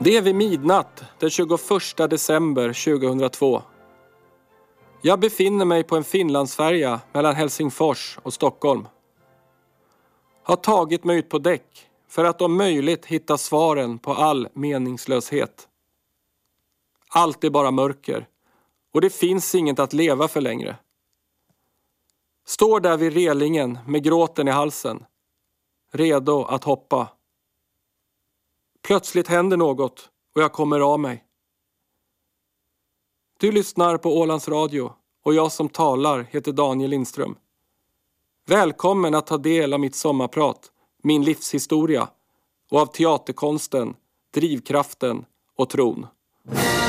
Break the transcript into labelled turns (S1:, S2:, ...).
S1: Det är vid midnatt den 21 december 2002. Jag befinner mig på en Finlandsfärja mellan Helsingfors och Stockholm. Har tagit mig ut på däck för att om möjligt hitta svaren på all meningslöshet. Allt är bara mörker och det finns inget att leva för längre. Står där vid relingen med gråten i halsen, redo att hoppa. Plötsligt händer något och jag kommer av mig. Du lyssnar på Ålands Radio och jag som talar heter Daniel Lindström. Välkommen att ta del av mitt sommarprat, min livshistoria och av teaterkonsten, drivkraften och tron.